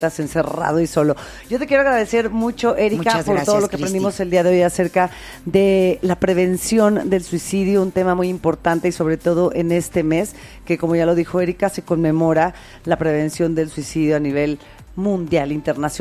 estás encerrado y solo. Yo te quiero agradecer mucho, Erika, Muchas por gracias, todo lo que Cristi. aprendimos el día de hoy acerca de la prevención del suicidio, un tema muy importante y sobre todo en este mes, que como ya lo dijo Erika, se conmemora la prevención del suicidio a nivel mundial, internacional.